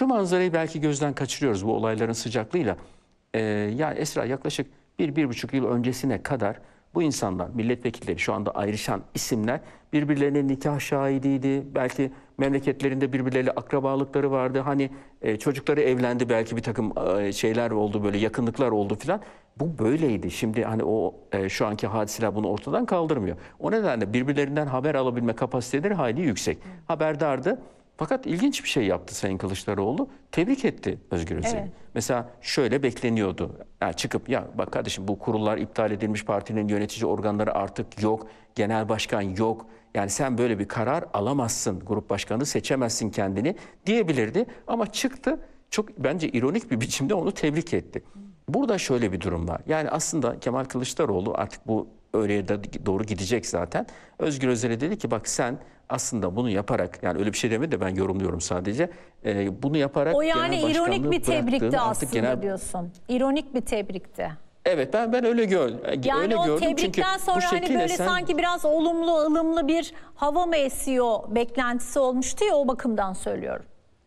şu manzarayı belki gözden kaçırıyoruz bu olayların sıcaklığıyla. Ya Esra, yaklaşık 1-1,5 yıl öncesine kadar bu insanlar, milletvekilleri, şu anda ayrışan isimler birbirlerine nikah şahidiydi. Belki memleketlerinde birbirleriyle akrabalıkları vardı. Hani çocukları evlendi, belki bir takım şeyler oldu, böyle yakınlıklar oldu filan. Bu böyleydi. Şimdi hani o şu anki hadiseler bunu ortadan kaldırmıyor. O nedenle birbirlerinden haber alabilme kapasiteleri hayli yüksek. Haberdardı. Fakat ilginç bir şey yaptı Sayın Kılıçdaroğlu. Tebrik etti Özgür Özel'i. Evet. Mesela şöyle bekleniyordu. Yani çıkıp ya bak kardeşim, bu kurullar iptal edilmiş, partinin yönetici organları artık yok, genel başkan yok. Yani sen böyle bir karar alamazsın, grup başkanı seçemezsin kendini diyebilirdi. Ama çıktı, çok bence ironik bir biçimde onu tebrik etti. Burada şöyle bir durum var. Yani aslında Kemal Kılıçdaroğlu artık bu öğreye doğru gidecek zaten. Özgür Özel'e dedi ki bak sen aslında bunu yaparak, yani öyle bir şey demedi de ben yorumluyorum sadece. Bunu yaparak O yani genel başkanlığı ironik bir tebrikti bıraktığın, aslında diyorsun. İronik bir tebrikti. Evet, ben öyle Yani öyle o gördüm. Çünkü tebrikten bu sonra hani şekliyle böyle sen sanki biraz olumlu, ılımlı bir hava mı esiyor beklentisi olmuştu ya, o bakımdan söylüyorum.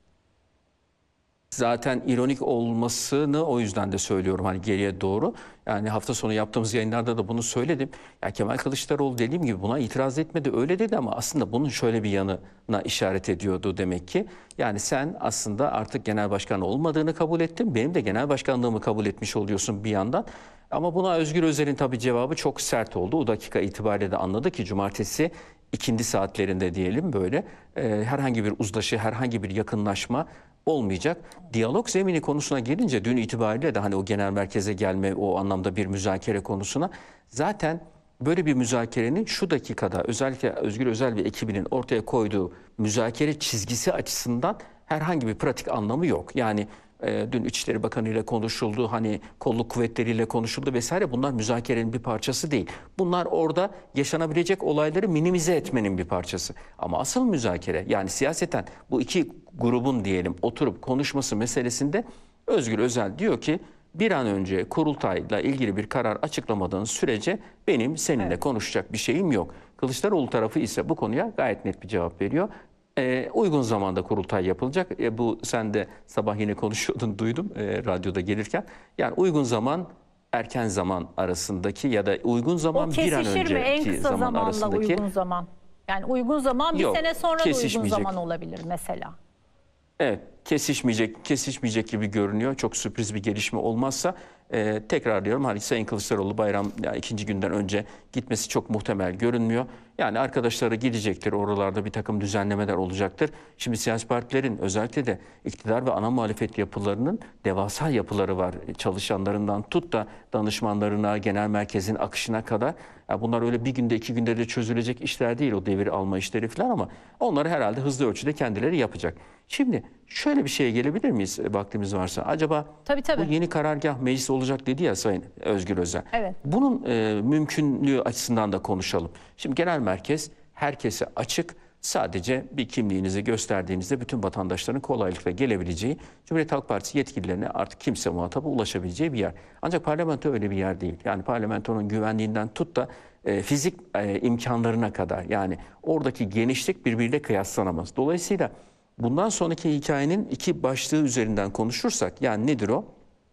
zaten ironik olmasını o yüzden de söylüyorum hani geriye doğru. Yani hafta sonu yaptığımız yayınlarda da bunu söyledim. Ya Kemal Kılıçdaroğlu dediğim gibi buna itiraz etmedi, öyle dedi, ama aslında bunun şöyle bir yanına işaret ediyordu demek ki. Yani sen aslında artık genel başkan olmadığını kabul ettin. Benim de genel başkanlığımı kabul etmiş oluyorsun bir yandan. Ama buna Özgür Özel'in tabii cevabı çok sert oldu. O dakika itibariyle de anladı ki cumartesi ikindi saatlerinde diyelim böyle herhangi bir uzlaşı, herhangi bir yakınlaşma olmayacak. Diyalog zemini konusuna gelince dün itibariyle de hani o genel merkeze gelme, o anlamda bir müzakere konusuna, zaten böyle bir müzakerenin şu dakikada özellikle Özgür Özel ve ekibinin ortaya koyduğu müzakere çizgisi açısından herhangi bir pratik anlamı yok. Yani dün İçişleri Bakanı ile konuşuldu, hani kolluk kuvvetleriyle konuşuldu vesaire. Bunlar müzakerenin bir parçası değil. Bunlar orada yaşanabilecek olayları minimize etmenin bir parçası. Ama asıl müzakere, yani siyaseten bu iki grubun diyelim oturup konuşması meselesinde Özgür Özel diyor ki bir an önce kurultayla ilgili bir karar açıklamadığın sürece benim seninle konuşacak bir şeyim yok. Kılıçdaroğlu tarafı ise bu konuya gayet net bir cevap veriyor. Uygun zamanda kurultay yapılacak. Bu sen de sabah yine konuşuyordun, duydum radyoda gelirken. Yani uygun zaman erken zaman arasındaki ya da uygun zaman bir an Kesişir mi en önceki kısa zaman zamanla arasındaki. uygun zaman? Yani uygun zaman bir Yok, sene sonra da uygun kesişmeyecek. zaman olabilir mesela. Evet, kesişmeyecek gibi görünüyor. Çok sürpriz bir gelişme olmazsa tekrar diyorum, hani Sayın Kılıçdaroğlu bayram ikinci günden önce gitmesi çok muhtemel görünmüyor. Yani arkadaşları gidecektir, oralarda bir takım düzenlemeler olacaktır. Şimdi siyasi partilerin, özellikle de iktidar ve ana muhalefet yapılarının devasa yapıları var. Çalışanlarından tut da danışmanlarına, genel merkezin akışına kadar. Ya bunlar öyle bir günde iki günde de çözülecek işler değil, o devir alma işleri falan, ama onları herhalde hızlı ölçüde kendileri yapacak. Şimdi şöyle bir şeye gelebilir miyiz vaktimiz varsa? Acaba Tabii. bu yeni karargah meclis olacak dedi ya Sayın Özgür Özel. Evet. Bunun mümkünlüğü açısından da konuşalım. Şimdi genel merkez herkese açık. Sadece bir kimliğinizi gösterdiğinizde bütün vatandaşların kolaylıkla gelebileceği, Cumhuriyet Halk Partisi yetkililerine artık kimse muhataba ulaşabileceği bir yer. Ancak parlamento öyle bir yer değil. Yani parlamentonun güvenliğinden tut da fizik imkanlarına kadar, yani oradaki genişlik birbiriyle kıyaslanamaz. Dolayısıyla bundan sonraki hikayenin iki başlığı üzerinden konuşursak, yani nedir o?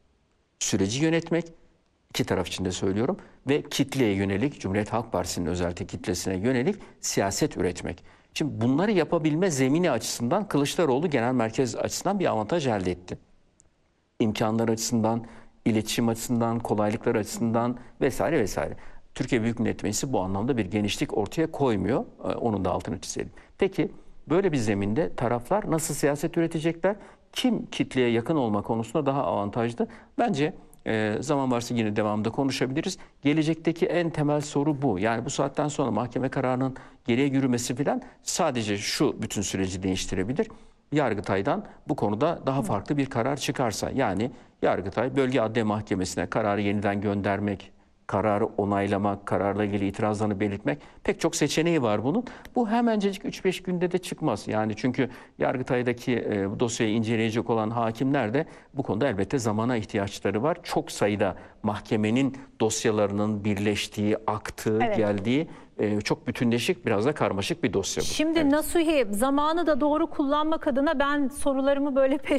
Süreci yönetmek, iki taraf için de söylüyorum, ve kitleye yönelik, Cumhuriyet Halk Partisi'nin özellikle kitlesine yönelik siyaset üretmek. Şimdi bunları yapabilme zemini açısından Kılıçdaroğlu genel merkez açısından bir avantaj elde etti. İmkanlar açısından, iletişim açısından, kolaylıklar açısından vesaire vesaire. Türkiye Büyük Millet Meclisi bu anlamda bir genişlik ortaya koymuyor. Onun da altını çizelim. Peki böyle bir zeminde taraflar nasıl siyaset üretecekler? Kim kitleye yakın olma konusunda daha avantajlı? Bence zaman varsa yine devamında konuşabiliriz. Gelecekteki en temel soru bu. Yani bu saatten sonra mahkeme kararının geriye yürümesi falan sadece şu bütün süreci değiştirebilir. Yargıtay'dan bu konuda daha farklı bir karar çıkarsa, yani Yargıtay Bölge Adliye Mahkemesi'ne kararı yeniden göndermek, kararı onaylamak, kararla ilgili itirazlarını belirtmek, pek çok seçeneği var bunun. Bu hemencecik 3-5 günde de çıkmaz. Yani çünkü Yargıtay'daki bu dosyayı inceleyecek olan hakimler de bu konuda elbette zamana ihtiyaçları var. Çok sayıda mahkemenin dosyalarının birleştiği, aktığı, geldiği çok bütünleşik, biraz da karmaşık bir dosya bu. Şimdi Nasuhi, zamanı da doğru kullanmak adına ben sorularımı böyle